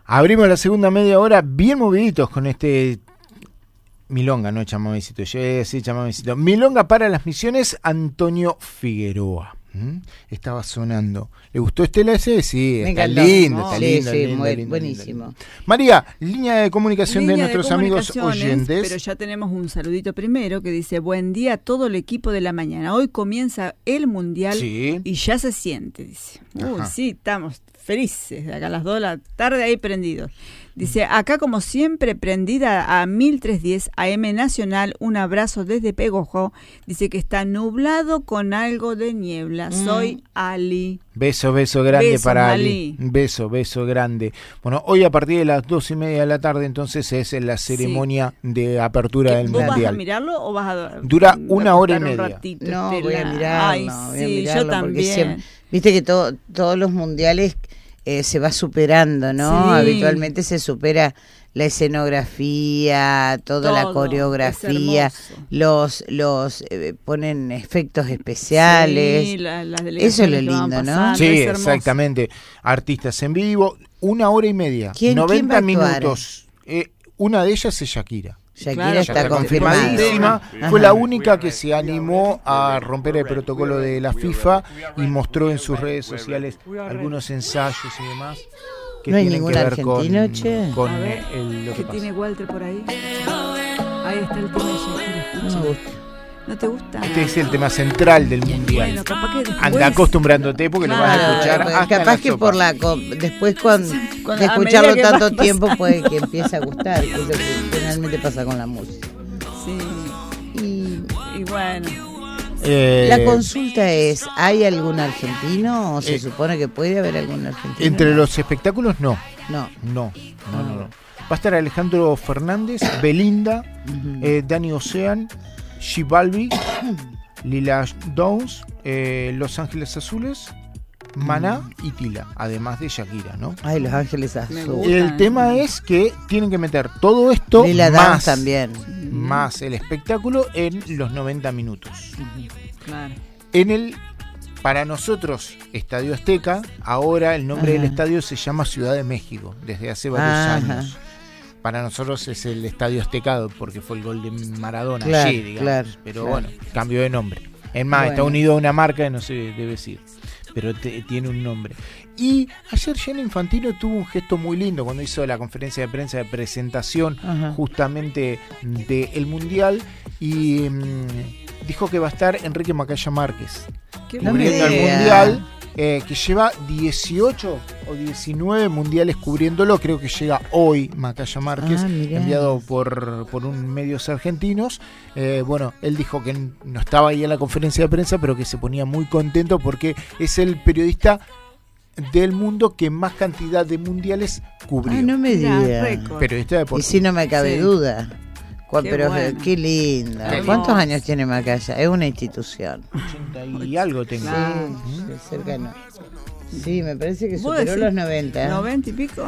Abrimos la segunda media hora bien moviditos con este milonga, no chamamecito, sí, chamamecito. Milonga para las Misiones, Antonio Figueroa. Estaba sonando. ¿Le gustó Estela ese? Sí, está lindo, está lindo, sí, lindo, muy lindo, buenísimo. lindo. María, línea de comunicación de nuestros amigos oyentes. Pero ya tenemos un saludito primero que dice: buen día a todo el equipo de la mañana. Hoy comienza el Mundial y ya se siente, dice. Sí, estamos felices, de acá a las 2 de la tarde ahí prendidos. Dice, acá como siempre prendida a 1310 AM Nacional, un abrazo desde Pegojo. Dice que está nublado con algo de niebla. Soy Ali. Beso grande para Ali. Beso grande. Bueno, hoy a partir de las 2:30 de la tarde entonces es la ceremonia de apertura del Mundial. ¿Vos vas a mirarlo o vas a...? Dura 1 hora y media. Ratito, no, voy a mirarlo. Ay, sí, yo también. Siempre, viste que todos los mundiales se va superando, ¿no? Sí. Habitualmente se supera la escenografía, toda la coreografía, los ponen efectos especiales. Sí, eso es lo lindo, ¿no? Sí, exactamente. Artistas en vivo, 1 hora y media, 90 minutos. Una de ellas es Shakira. Shakira está confirmadísima. Fue la única que se animó a romper el protocolo de la FIFA y mostró en sus redes sociales algunos ensayos y demás que no hay tienen ningún que ver argentino, con ver, lo que pasa. ¿Tiene Walter por ahí? Ahí está el tema de Shakira. ¿No te gusta? Este es el tema central del Mundial. Bueno, capaz que después... Anda acostumbrándote porque lo vas a escuchar capaz que por después de escucharlo tanto tiempo puede que empiece a gustar, que es lo que generalmente pasa con la música. Sí. Y bueno. La consulta es, ¿hay algún argentino o se supone que puede haber algún argentino? Entre los espectáculos no. No. Va a estar Alejandro Fernández, Belinda, Dani Ocean, J Balvin, Lila Downs, Los Ángeles Azules, Maná y Tila, además de Shakira, ¿no? Ay, Los Ángeles Azules. El tema es que tienen que meter todo esto Lila Downs también, más el espectáculo en los 90 minutos. Claro. En el, para nosotros, Estadio Azteca, ahora el nombre del estadio se llama Ciudad de México, desde hace varios años. Para nosotros es el Estadio Azteca porque fue el gol de Maradona allí, digamos. Pero bueno, cambio de nombre. Es más, está unido a una marca que no se debe decir, pero tiene un nombre. Y ayer Gianni Infantino tuvo un gesto muy lindo cuando hizo la conferencia de prensa de presentación justamente del Mundial y dijo que va a estar Enrique Macaya Márquez cubriendo al Mundial. Que lleva 18 o 19 mundiales cubriéndolo, creo que llega hoy Macaya Márquez, enviado por un medios argentinos. Bueno, él dijo que no estaba ahí en la conferencia de prensa, pero que se ponía muy contento porque es el periodista del mundo que más cantidad de mundiales cubrió. No me digas. Periodista deportivo. Y si no me cabe duda. Pero bueno. Qué linda. ¿Cuántos años tiene Macaya? Es una institución. 80 y algo tengo. Sí, cercano. Sí, me parece que superó los 90. ¿90 y pico?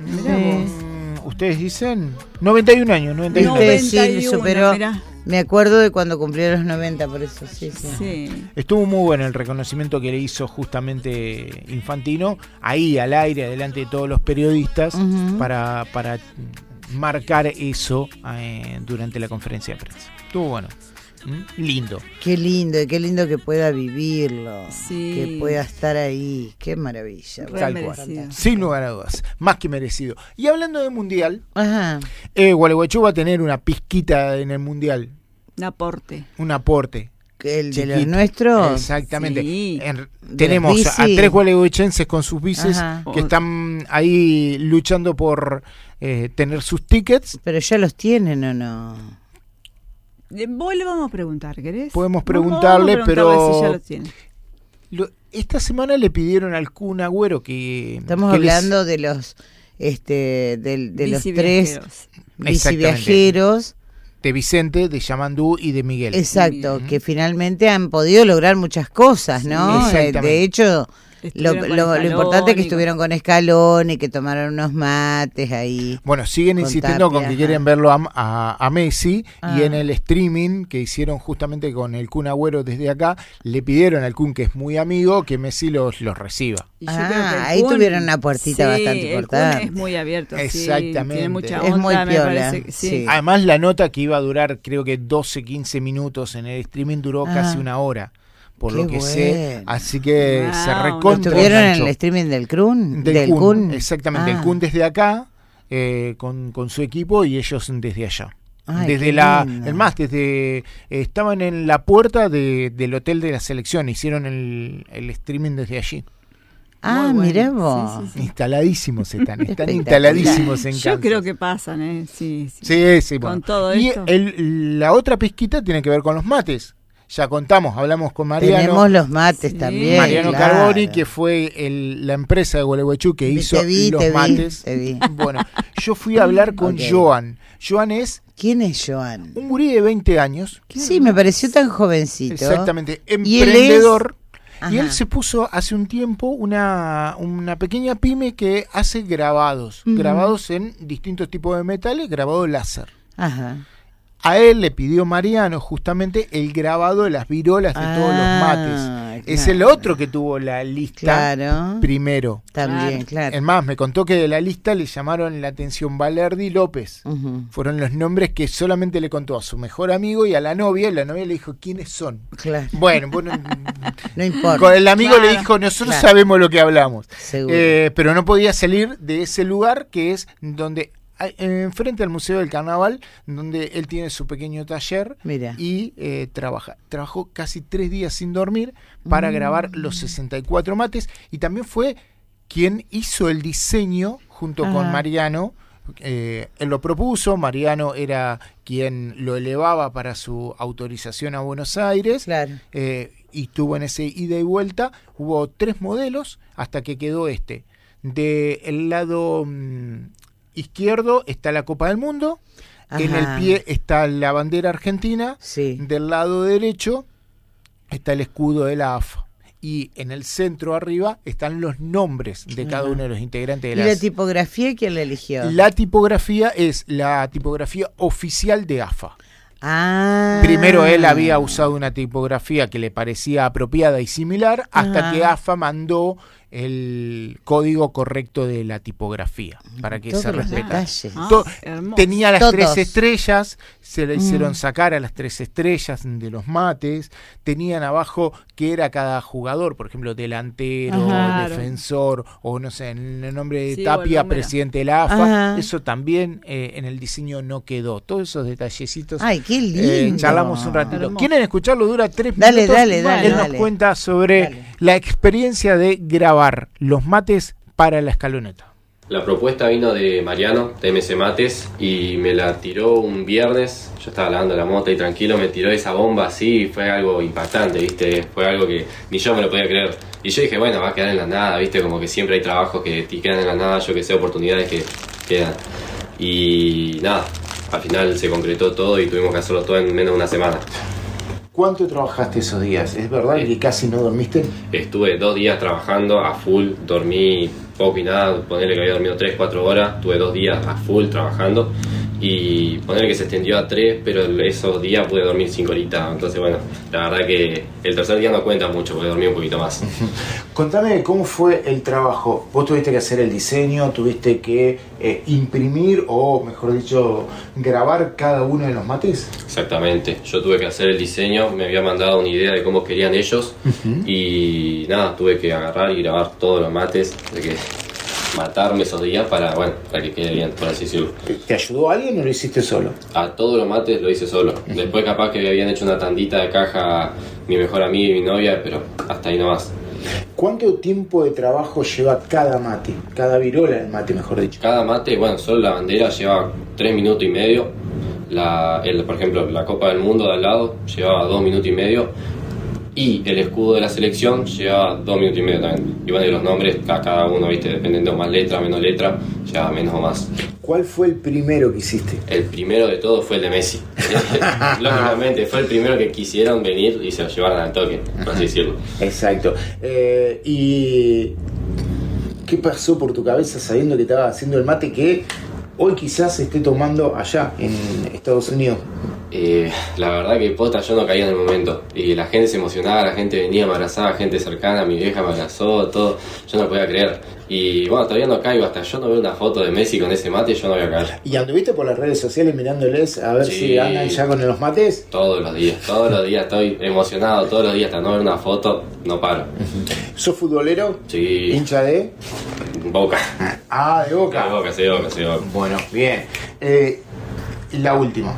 ¿Ustedes dicen? 91 años. 91. Sí, superó. Mirá. Me acuerdo de cuando cumplió los 90, por eso sí. Estuvo muy bueno el reconocimiento que le hizo justamente Infantino, ahí al aire, delante de todos los periodistas, para marcar eso durante la conferencia de prensa. Estuvo bueno. Lindo. Qué lindo que pueda vivirlo. Que pueda estar ahí. Qué maravilla. Tal cual. Sin lugar a dudas. Más que merecido. Y hablando de Mundial, Gualeguaychú va a tener una pizquita en el Mundial. Un aporte. El de los nuestros. Exactamente. Sí. Tenemos a 3 gualeguaychenses con sus bicis que están ahí luchando por tener sus tickets. Pero ya los tienen o no. Vos le vamos a preguntar, ¿querés? Podemos preguntarle, pero si ya los tiene. Esta semana le pidieron al Kun Agüero que... Estamos hablando de los de los 3 biciviajeros. De Vicente, de Yamandú y de Miguel. Exacto, que finalmente han podido lograr muchas cosas, ¿no? De hecho, Lo importante es que estuvieron con Scaloni y que tomaron unos mates ahí. Bueno, siguen insistiendo con que quieren verlo a Messi, y en el streaming que hicieron justamente con el Kun Agüero desde acá, le pidieron al Kun, que es muy amigo, que Messi los reciba. Ahí tuvieron una puertita bastante importante. Es muy abierto. Exactamente. Tiene mucha onda, es muy piola. Sí. Además, la nota que iba a durar, creo que 12-15 minutos en el streaming, duró casi una hora. Por lo que sé, así que se recontra. ¿Estuvieron en el streaming del Kun? Del Kun, exactamente, el Kun desde acá, con su equipo, y ellos desde allá. Desde estaban en la puerta del hotel de la selección, hicieron el streaming desde allí. Mirá vos. Sí. Instaladísimos están instaladísimos en casa. Yo creo que pasan, Sí, con bueno. Todo esto. Y la otra pizquita tiene que ver con los mates. Ya hablamos con Mariano. Tenemos los mates también. Mariano Carboni, que fue la empresa de Gualeguaychú que hizo los mates. Te vi. Bueno, yo fui a hablar con Joan. Joan es... ¿Quién es Joan? Un gurí de 20 años. Sí, me pareció tan jovencito. Exactamente, emprendedor. Y él se puso hace un tiempo una pequeña pyme que hace grabados. Grabados en distintos tipos de metales, grabado láser. Ajá. A él le pidió Mariano justamente el grabado de las virolas de todos los mates. Claro. Es el otro que tuvo la lista primero. También, claro. Es más, me contó que de la lista le llamaron la atención Valerdi y López. Fueron los nombres que solamente le contó a su mejor amigo y a la novia. Y la novia le dijo, ¿quiénes son? Claro. Bueno, no importa. Con el amigo le dijo, nosotros sabemos lo que hablamos. Seguro. Pero no podía salir de ese lugar que es donde... enfrente al Museo del Carnaval, donde él tiene su pequeño taller. Mira. Y trabajó casi 3 días sin dormir para grabar los 64 mates, y también fue quien hizo el diseño junto con Mariano. Él lo propuso, Mariano era quien lo elevaba para su autorización a Buenos Aires. Claro. Y estuvo en ese ida y vuelta. Hubo 3 modelos hasta que quedó este. Del lado izquierdo está la Copa del Mundo. En el pie está la bandera argentina. Del lado derecho está el escudo de la AFA. Y en el centro arriba están los nombres de cada uno de los integrantes de la AFA. ¿Y la tipografía quién la eligió? La tipografía es la tipografía oficial de AFA. Ah. Primero él había usado una tipografía que le parecía apropiada y similar, hasta que AFA mandó el código correcto de la tipografía para que se respetara. Tenía las 3 estrellas, se le hicieron sacar a las 3 estrellas de los mates. Tenían abajo que era cada jugador, por ejemplo, delantero, defensor, o no sé, en el nombre de Tapia, presidente de la AFA. Eso también en el diseño no quedó. Todos esos detallecitos. Ay, qué lindo. Charlamos un ratito. ¿Quieren escucharlo? Dura 3 minutos. Dale. Él nos cuenta sobre la experiencia de grabar los mates para la escaloneta. La propuesta vino de Mariano, de MC Mates, y me la tiró un viernes. Yo estaba lavando la moto y tranquilo, me tiró esa bomba así, y fue algo impactante, ¿viste? Fue algo que ni yo me lo podía creer. Y yo dije, bueno, va a quedar en la nada, ¿viste? Como que siempre hay trabajos que te quedan en la nada, yo que sé, oportunidades que quedan. Y nada, al final se concretó todo y tuvimos que hacerlo todo en menos de una semana. ¿Cuánto trabajaste esos días? ¿Es verdad que casi no dormiste? Estuve 2 días trabajando a full, dormí poco y nada, ponerle que había dormido 3-4 horas, tuve 2 días a full trabajando y ponerle que se extendió a 3, pero esos días pude dormir 5 horitas, entonces bueno, la verdad que el tercer día no cuenta mucho porque dormí un poquito más. Contame cómo fue el trabajo. Vos tuviste que hacer el diseño, tuviste que imprimir o mejor dicho grabar cada uno de los mates. Exactamente, yo tuve que hacer el diseño, me había mandado una idea de cómo querían ellos y nada, tuve que agarrar y grabar todos los mates, de que matarme esos días para que quede bien, por así decirlo. ¿Te ayudó alguien o lo hiciste solo? A todos los mates lo hice solo. Después capaz que habían hecho una tandita de caja mi mejor amiga y mi novia, pero hasta ahí nomás. ¿Cuánto tiempo de trabajo lleva cada mate? Cada virola del mate, mejor dicho. Cada mate, solo la bandera lleva 3 minutos y medio. Por ejemplo, la Copa del Mundo de al lado llevaba 2 minutos y medio. y el escudo de la selección llevaba 2 minutos y medio también. Y bueno, y los nombres, cada uno, viste, dependiendo más letra, menos letra, llevaba menos o más. ¿Cuál fue el primero que hiciste? El primero de todo fue el de Messi. Lógicamente, fue el primero que quisieron venir y se lo llevaron al toque, por así decirlo. Exacto. ¿Y qué pasó por tu cabeza sabiendo que estabas haciendo el mate que hoy quizás esté tomando allá en Estados Unidos? La verdad que posta yo no caía en el momento y la gente se emocionaba, la gente venía, me abrazaba, gente cercana, mi vieja me abrazó, todo, yo no podía creer. Y bueno, todavía no caigo, hasta yo no veo una foto de Messi con ese mate, yo no voy a caer. ¿Y anduviste por las redes sociales mirándoles a ver si andan ya con los mates? Todos los días estoy emocionado, todos los días, hasta no ver una foto, no paro. ¿Sos futbolero? Sí. ¿Hincha de? Boca. Ah, de Boca. De Boca. Bueno, bien. La última.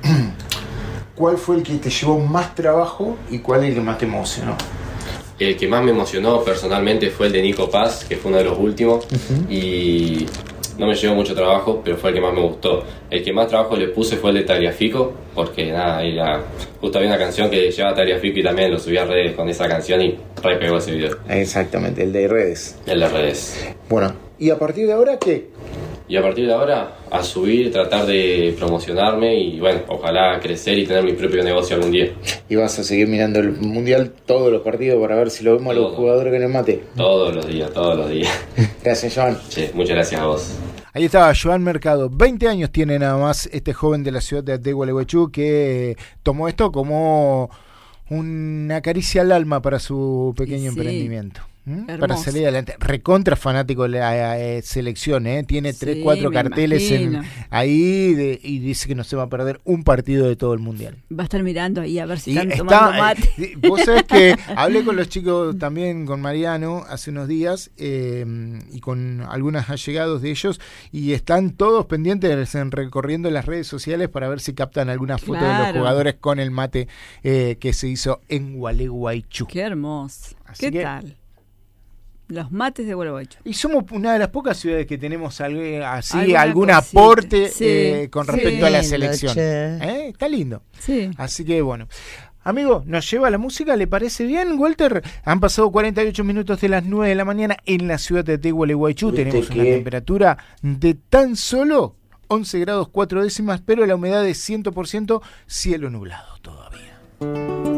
¿Cuál fue el que te llevó más trabajo y cuál es el que más te emocionó? El que más me emocionó personalmente fue el de Nico Paz, que fue uno de los últimos, y no me llevó mucho trabajo, pero fue el que más me gustó. El que más trabajo le puse fue el de Tagliafico, porque nada, justo había una canción que llevaba Tagliafico y también lo subí a redes con esa canción y re pegó ese video. Exactamente, el de redes. El de redes. Bueno, ¿y a partir de ahora qué? Y a partir de ahora, a subir, tratar de promocionarme y bueno, ojalá crecer y tener mi propio negocio algún día. ¿Y vas a seguir mirando el Mundial todos los partidos para ver si lo vemos a los jugadores que nos mate? Todos los días. Gracias, Joan. Sí, muchas gracias a vos. Ahí estaba Joan Mercado, 20 años tiene nada más este joven de la ciudad de Gualeguaychú que tomó esto como una caricia al alma para su pequeño emprendimiento. Para salir adelante. Recontra fanático de la selección, tiene 3-4 carteles ahí y dice que no se va a perder un partido de todo el mundial. Va a estar mirando ahí a ver si están tomando mate. Vos sabés que hablé con los chicos también, con Mariano, hace unos días y con algunos allegados de ellos y están todos pendientes recorriendo las redes sociales para ver si captan alguna foto de los jugadores con el mate que se hizo en Gualeguaychú. Qué hermoso. ¿Qué tal? Los mates de Gualeguaychú. Y somos una de las pocas ciudades que tenemos algún aporte con respecto a la selección. Está lindo. Sí. Así que bueno. Amigo, ¿nos lleva la música? ¿Le parece bien, Walter? Han pasado 48 minutos de las 9 de la mañana en la ciudad de Gualeguaychú. Tenemos una temperatura de tan solo 11 grados 4 décimas, pero la humedad es 100%, cielo nublado todavía.